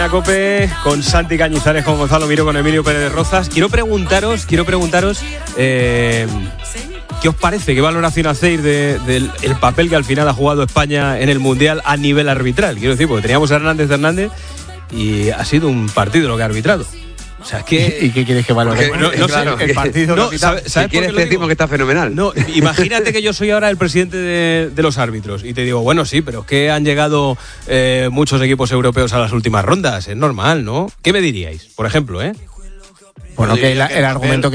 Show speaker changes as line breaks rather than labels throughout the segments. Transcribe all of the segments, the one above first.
COPE con Santi Cañizares, con Gonzalo Miró, con Emilio Pérez Rozas. Quiero preguntaros ¿qué os parece? ¿Qué valoración hacéis del papel que al final ha jugado España en el Mundial a nivel arbitral? Quiero decir, porque teníamos a Hernández y ha sido un partido lo que ha arbitrado. O sea, ¿y
qué quieres que valore?
No
claro,
sé, el partido. No, ¿sabes
si quieres te decimos que está fenomenal.
No, imagínate que yo soy ahora el presidente de los árbitros y te digo, bueno, sí, pero es que han llegado muchos equipos europeos a las últimas rondas. Es normal, ¿no? ¿Qué me diríais, por ejemplo,
Bueno, que el argumento que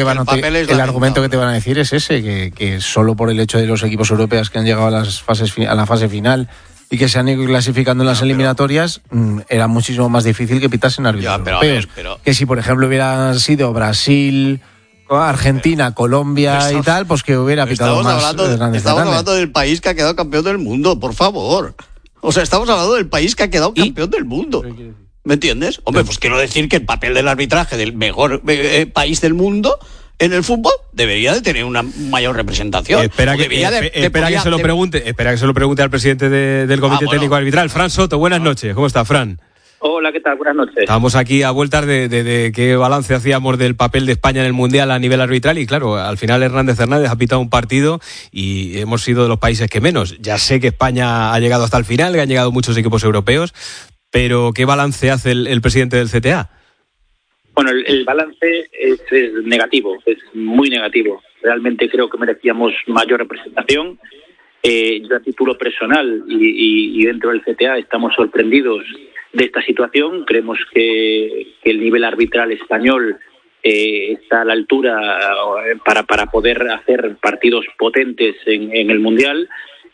te van a decir es ese, que solo por el hecho de los equipos europeos que han llegado a la fase final y que se han ido clasificando en las eliminatorias, era muchísimo más difícil que pitasen árbitros europeos. Que si, por ejemplo, hubieran sido Brasil, Argentina, Colombia y tal, pues que hubiera pitado más.
Estamos hablando del país que ha quedado campeón del mundo, por favor. O sea, estamos hablando del país que ha quedado campeón del mundo. ¿Me entiendes? Hombre, pues quiero decir que el papel del arbitraje del mejor país del mundo en el fútbol debería de tener una mayor representación.
Espera que se lo pregunte al presidente del Comité Técnico Arbitral, Fran Soto. Buenas noches. ¿Cómo está, Fran?
Hola, ¿qué tal? Buenas noches.
Estamos aquí a vueltas de qué balance hacíamos del papel de España en el Mundial a nivel arbitral y claro, al final Hernández ha pitado un partido y hemos sido de los países que menos. Ya sé que España ha llegado hasta el final, que han llegado muchos equipos europeos, pero ¿qué balance hace el presidente del CTA?
Bueno, el balance es negativo, es muy negativo. Realmente creo que merecíamos mayor representación. Yo a título personal y dentro del CTA estamos sorprendidos de esta situación. Creemos que el nivel arbitral español está a la altura para poder hacer partidos potentes en el Mundial.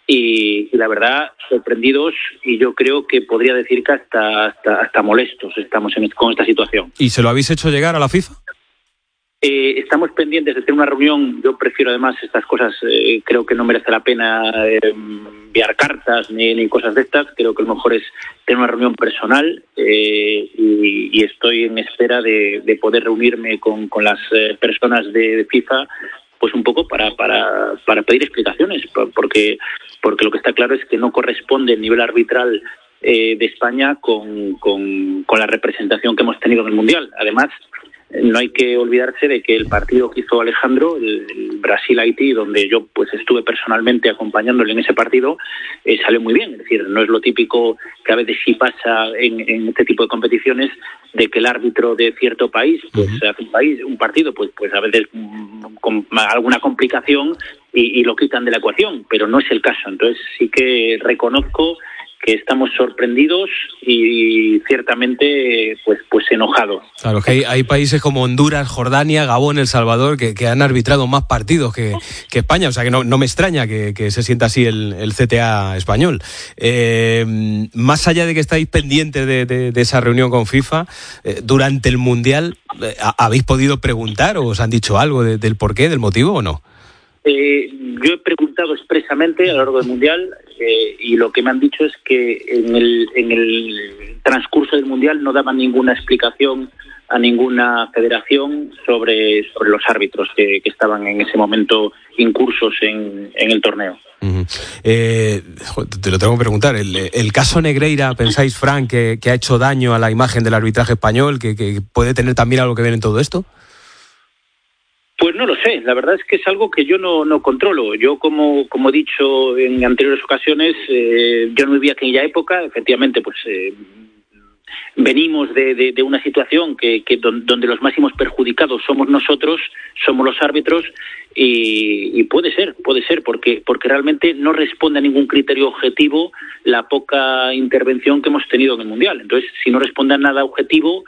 Y la verdad, sorprendidos, y yo creo que podría decir que hasta molestos estamos con esta situación.
¿Y se lo habéis hecho llegar a la FIFA?
Estamos pendientes de tener una reunión. Yo prefiero además estas cosas, creo que no merece la pena enviar cartas ni cosas de estas. Creo que lo mejor es tener una reunión personal y estoy en espera de poder reunirme con las personas de FIFA, pues un poco para pedir explicaciones, porque lo que está claro es que no corresponde el nivel arbitral de España con la representación que hemos tenido en el Mundial. Además, no hay que olvidarse de que el partido que hizo Alejandro, el Brasil-Haití, donde yo pues estuve personalmente acompañándole en ese partido, salió muy bien. Es decir, no es lo típico que a veces sí pasa en este tipo de competiciones, de que el árbitro de cierto país pues hace un partido pues a veces con alguna complicación y lo quitan de la ecuación, pero no es el caso. Entonces sí que reconozco que estamos sorprendidos y ciertamente pues enojados.
Claro, que hay países como Honduras, Jordania, Gabón, El Salvador que han arbitrado más partidos que España, o sea que no me extraña que se sienta así el CTA español. Más allá de que estáis pendientes de esa reunión con FIFA, durante el Mundial, ¿habéis podido preguntar o os han dicho algo del porqué, del motivo o no?
Yo he preguntado expresamente a lo largo del Mundial y lo que me han dicho es que en el transcurso del Mundial no daban ninguna explicación a ninguna federación sobre los árbitros que estaban en ese momento incursos en el torneo.
Uh-huh. Te lo tengo que preguntar. ¿El caso Negreira, pensáis, Fran, que ha hecho daño a la imagen del arbitraje español, que puede tener también algo que ver en todo esto?
Pues no lo sé, la verdad es que es algo que yo no controlo. Yo, como he dicho en anteriores ocasiones, yo no vivía aquella época. Efectivamente, pues venimos de una situación donde los máximos perjudicados somos nosotros, somos los árbitros, y puede ser, porque realmente no responde a ningún criterio objetivo la poca intervención que hemos tenido en el Mundial. Entonces, si no responde a nada objetivo,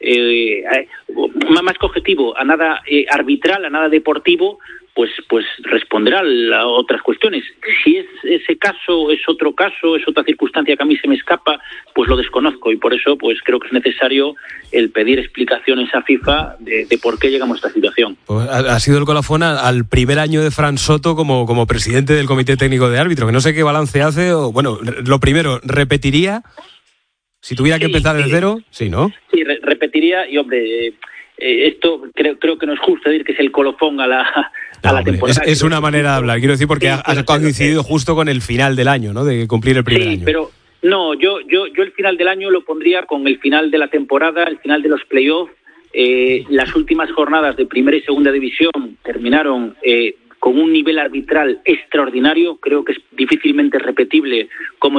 más que objetivo, a nada arbitral, a nada deportivo, pues responderá a otras cuestiones. Si es ese caso, es otro caso, es otra circunstancia que a mí se me escapa, pues lo desconozco, y por eso pues creo que es necesario el pedir explicaciones a FIFA de por qué llegamos a esta situación.
Pues ha sido el colofón al primer año de Fran Soto como presidente del Comité Técnico de Árbitros, que no sé qué balance hace, o bueno, lo primero, ¿repetiría? Si tuviera que empezar de cero, sí, ¿no?
Sí, repetiría, y hombre, esto creo que no es justo decir que es el colofón a la temporada. Es
una manera de hablar, quiero decir, porque ha coincidido justo con el final del año, ¿no? De cumplir el primer año.
No, yo el final del año lo pondría con el final de la temporada, el final de los playoffs. Las últimas jornadas de primera y segunda división terminaron con un nivel arbitral extraordinario. Creo que es difícilmente repetible como